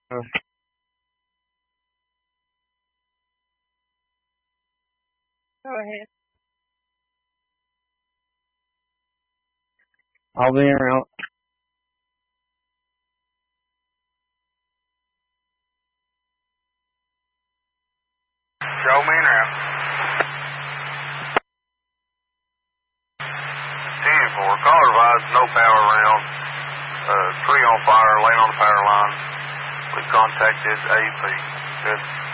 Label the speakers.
Speaker 1: Go ahead.
Speaker 2: I'll be around.
Speaker 3: Show me now. 10-4. Call advised, no power around. Tree on fire, laying on the power line. We contacted AP. Good.